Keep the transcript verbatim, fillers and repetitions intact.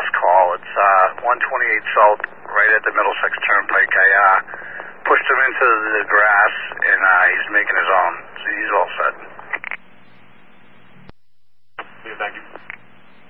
last call. It's uh, one twenty-eight South, right at the Middlesex Turnpike. I uh, pushed him into the grass